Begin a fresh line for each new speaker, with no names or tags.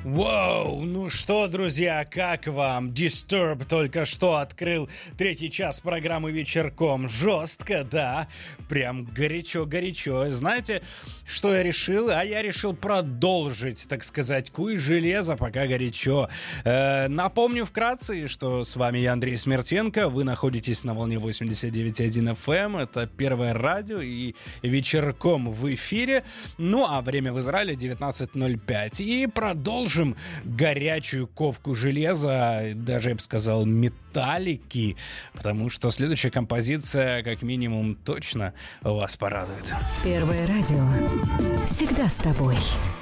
Вау, ну что, друзья, как вам? Disturb только что открыл третий час программы вечерком. Жестко, да, прям горячо-горячо. Знаете, что я решил? А я решил продолжить, так сказать, куй железо, пока горячо. Напомню вкратце, что с вами я, Андрей Смертенко. Вы находитесь на волне 89.1 FM. Это Первое радио и вечерком в эфире. Ну, а время в Израиле 19:05. И продолжим горячую ковку железа, даже, я бы сказал, металлики, потому что следующая композиция, как минимум, точно вас порадует.
Первое радио. Всегда с тобой.